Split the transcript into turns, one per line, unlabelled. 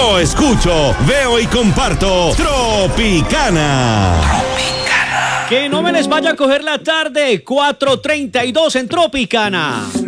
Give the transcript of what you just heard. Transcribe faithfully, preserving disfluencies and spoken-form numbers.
Yo escucho, veo y comparto Tropicana.
Que no me les vaya a coger la tarde, cuatro treinta y dos en Tropicana.